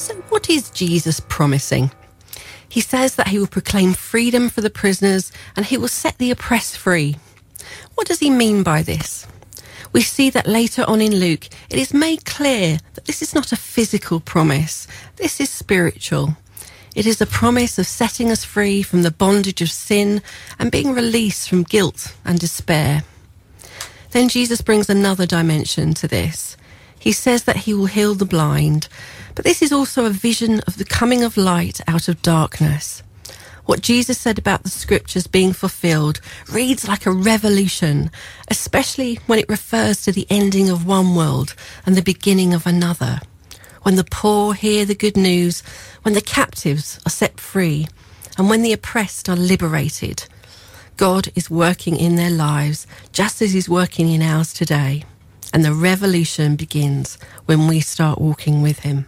So what is Jesus promising? He says that he will proclaim freedom for the prisoners and he will set the oppressed free. What does he mean by this? We see that later on in Luke, it is made clear that this is not a physical promise. This is spiritual. It is a promise of setting us free from the bondage of sin and being released from guilt and despair. Then Jesus brings another dimension to this. He says that he will heal the blind, but this is also a vision of the coming of light out of darkness. What Jesus said about the scriptures being fulfilled reads like a revolution, especially when it refers to the ending of one world and the beginning of another. When the poor hear the good news, when the captives are set free, and when the oppressed are liberated, God is working in their lives just as he's working in ours today. And the revolution begins when we start walking with him.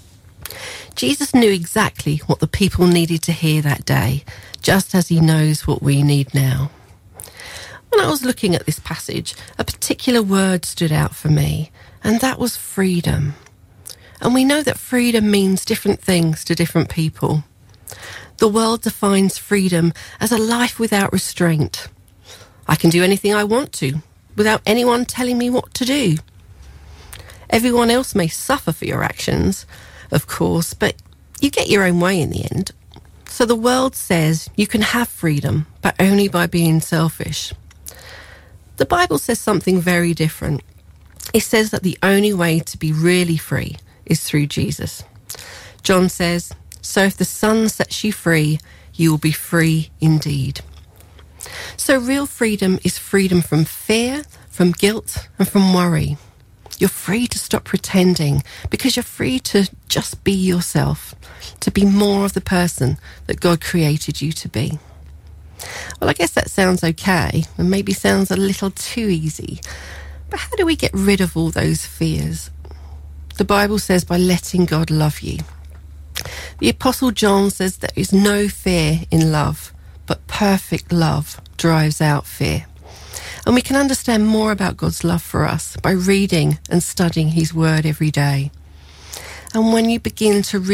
Jesus knew exactly what the people needed to hear that day, just as he knows what we need now. When I was looking at this passage, a particular word stood out for me, and that was freedom. And we know that freedom means different things to different people. The world defines freedom as a life without restraint. I can do anything I want to, without anyone telling me what to do. Everyone else may suffer for your actions, of course, but you get your own way in the end. So the world says you can have freedom, but only by being selfish. The Bible says something very different. It says that the only way to be really free is through Jesus. John says, "So if the Son sets you free, you will be free indeed." So real freedom is freedom from fear, from guilt, and from worry. You're free to stop pretending because you're free to just be yourself, to be more of the person that God created you to be. Well, I guess that sounds okay and maybe sounds a little too easy. But how do we get rid of all those fears? The Bible says by letting God love you. The Apostle John says there is no fear in love, but perfect love drives out fear. And we can understand more about God's love for us by reading and studying his word every day. And when you begin to